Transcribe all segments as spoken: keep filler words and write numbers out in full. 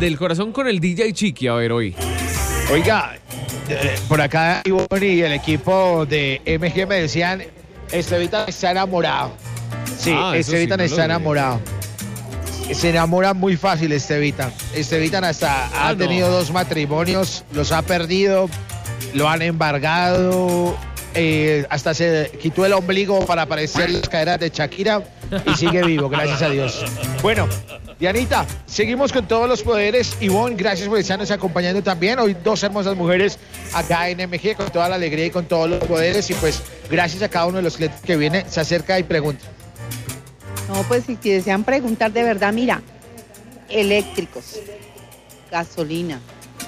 del corazón con el D J Chiqui, a ver, hoy. Oiga, eh, por acá Ivonne y el equipo de M G me decían, Estevitan está enamorado. Sí, Ah, eso Estevitan sí, no está lo vi. enamorado. Se enamora muy fácil Estevitan. Estevitan hasta Ah, ha no. tenido dos matrimonios, los ha perdido, lo han embargado, eh, hasta se quitó el ombligo para parecer las caderas de Shakira y sigue vivo, gracias a Dios. Bueno, Dianita, seguimos con todos los poderes. Ivonne, gracias por estarnos acompañando también. Hoy dos hermosas mujeres acá en M G con toda la alegría y con todos los poderes. Y pues gracias a cada uno de los clientes que viene, se acerca y pregunta. No, pues si desean preguntar de verdad, mira, eléctricos, gasolina.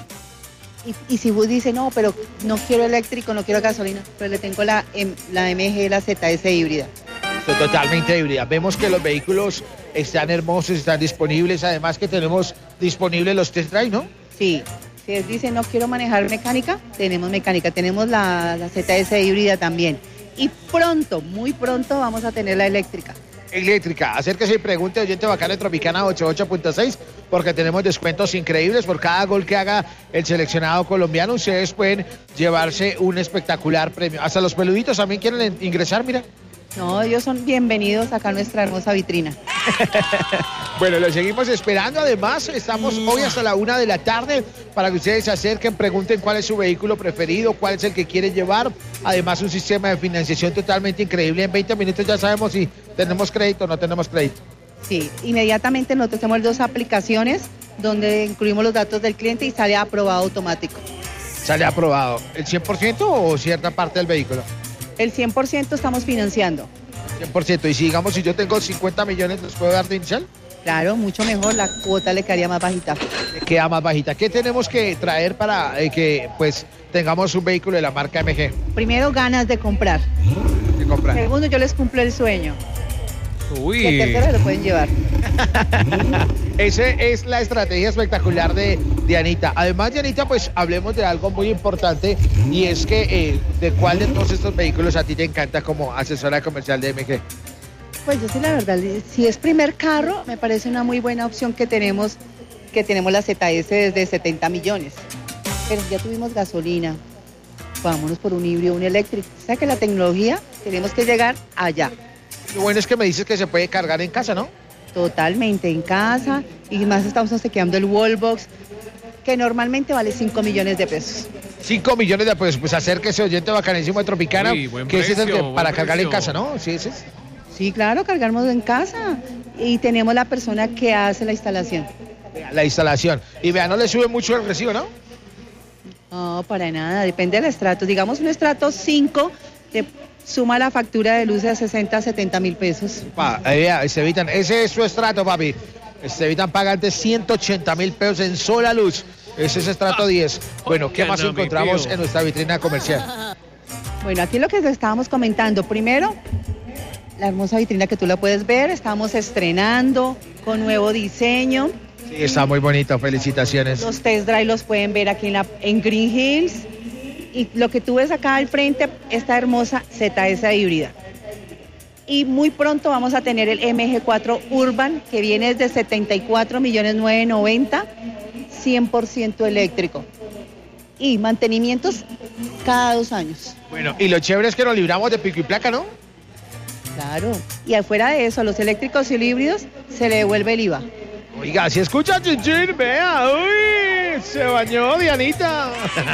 Y, y si vos dices, no, pero no quiero eléctrico, no quiero gasolina, pero le tengo la, M- la M G, la Z S híbrida. Totalmente híbrida. Vemos que los vehículos están hermosos, están disponibles. Además que tenemos disponibles los test drive, ¿no? Sí, si él dice, no quiero manejar mecánica, tenemos mecánica, tenemos la, la Z S híbrida también. Y pronto, muy pronto vamos a tener la eléctrica. Eléctrica. Acérquese y pregunte, oyente bacana de Tropicana ochenta y ocho punto seis, porque tenemos descuentos increíbles por cada gol que haga el seleccionado colombiano. Ustedes pueden llevarse un espectacular premio. Hasta los peluditos también quieren ingresar, mira. No, ellos son bienvenidos acá a nuestra hermosa vitrina. Bueno, lo seguimos esperando. Además, estamos hoy hasta la una de la tarde para que ustedes se acerquen, pregunten cuál es su vehículo preferido, cuál es el que quieren llevar. Además, un sistema de financiación totalmente increíble. En veinte minutos ya sabemos si tenemos crédito o no tenemos crédito. Sí, inmediatamente nosotros tenemos dos aplicaciones donde incluimos los datos del cliente y sale aprobado automático. ¿Sale aprobado el cien por ciento o cierta parte del vehículo? El cien por ciento estamos financiando. cien por ciento. Y si digamos, si yo tengo cincuenta millones, ¿los puedo dar de inicial? Claro, mucho mejor, la cuota le quedaría más bajita. Le queda más bajita. ¿Qué tenemos que traer para eh, que pues tengamos un vehículo de la marca M G Primero, ganas de comprar. de comprar? Segundo, yo les cumplo el sueño. Uy. Y el tercero se lo pueden llevar. Esa es la estrategia espectacular de Dianita. Además, Dianita, pues hablemos de algo muy importante y es que eh, de cuál de todos estos vehículos a ti te encanta como asesora comercial de M G. Pues yo sí, la verdad, si es primer carro, me parece una muy buena opción que tenemos, que tenemos la Z S desde setenta millones. Pero ya tuvimos gasolina, vámonos por un híbrido, un eléctrico. O sea que la tecnología, tenemos que llegar allá. Lo bueno es que me dices que se puede cargar en casa, ¿no? Totalmente, en casa, y más estamos quedando el Wallbox, que normalmente vale cinco millones de pesos. cinco millones de pesos. Pues acérquese, oyente bacanísimo de Tropicana, Uy, buen que ese es el precio, que buen para cargar en precio. casa, ¿no? Sí, ese es. Sí, claro, cargamos en casa y tenemos la persona que hace la instalación. La instalación. Y vea, no le sube mucho el recibo, ¿no? No, para nada, depende del estrato. Digamos un estrato cinco, te suma la factura de luz de sesenta a setenta mil pesos. Pa, ahí vea, Estevitan, ese es su estrato, papi. Estevitan paga antes ciento ochenta mil pesos en sola luz. Ese es estrato diez. Bueno, ¿qué más Oigan, mi encontramos tío. en nuestra vitrina comercial? Bueno, aquí lo que les estábamos comentando, primero, la hermosa vitrina que tú la puedes ver, estamos estrenando con nuevo diseño. Sí, está muy bonito, felicitaciones. Los test drive los pueden ver aquí en, la, en Green Hills. Y lo que tú ves acá al frente, esta hermosa Z S híbrida. Y muy pronto vamos a tener el M G cuatro Urban, que viene desde setenta y cuatro millones novecientos noventa, cien por ciento eléctrico. Y mantenimientos cada dos años. Bueno, y lo chévere es que nos libramos de pico y placa, ¿no? Claro. Y afuera de eso, a los eléctricos y híbridos se le devuelve el I V A. Oiga, si escucha Chinchín, vea, uy, se bañó Dianita.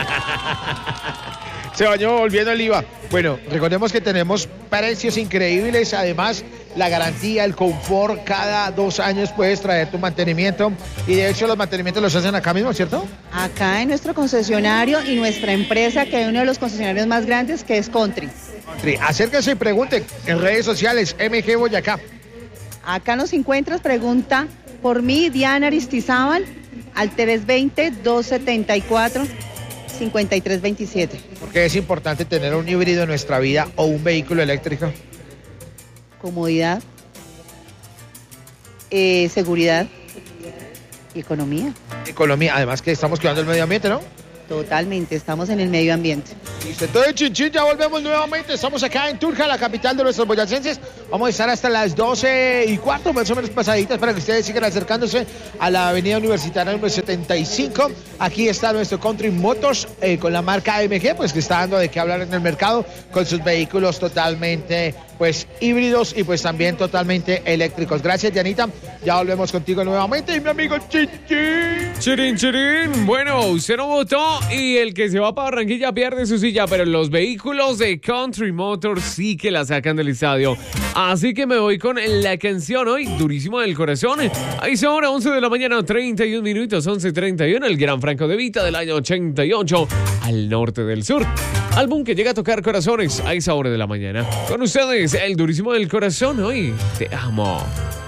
Se bañó volviendo el I V A. Bueno, recordemos que tenemos precios increíbles, además la garantía, el confort, cada dos años puedes traer tu mantenimiento y de hecho los mantenimientos los hacen acá mismo, ¿cierto? Acá en nuestro concesionario y nuestra empresa, que es uno de los concesionarios más grandes, que es Country. Country. Acérquense y pregunten en redes sociales, M G Boyacá. Acá nos encuentras, pregunta por mí, Diana Aristizábal, al tres dos cero, dos siete cuatro, cinco tres dos siete. Porque es importante tener un híbrido en nuestra vida o un vehículo eléctrico. Comodidad, eh, seguridad y economía. Economía, además que estamos cuidando el medio ambiente, ¿no? Totalmente, estamos en el medio ambiente. Listo, entonces, chin, chin, ya volvemos nuevamente. Estamos acá en Tunja, la capital de nuestros boyacenses. Vamos a estar hasta las doce y cuarto, más o menos pasaditas, para que ustedes sigan acercándose a la avenida Universitaria número setenta y cinco. Aquí está nuestro Country Motors eh, con la marca A M G, pues que está dando de qué hablar en el mercado con sus vehículos totalmente pues híbridos y pues también totalmente eléctricos. Gracias, Dianita. Ya volvemos contigo nuevamente. Y mi amigo Chichi. Chirin, chirin. Bueno, usted no votó y el que se va para Barranquilla pierde su silla, pero los vehículos de Country Motors sí que la sacan del estadio. Así que me voy con la canción hoy, durísimo del corazón. Ahí son ahora once de la mañana, treinta y un minutos, once treinta y uno, el Gran Franco de Vita del año ochenta y ocho, al norte del sur. Álbum que llega a tocar corazones a esa hora de la mañana. Con ustedes, el durísimo del corazón hoy. Te amo.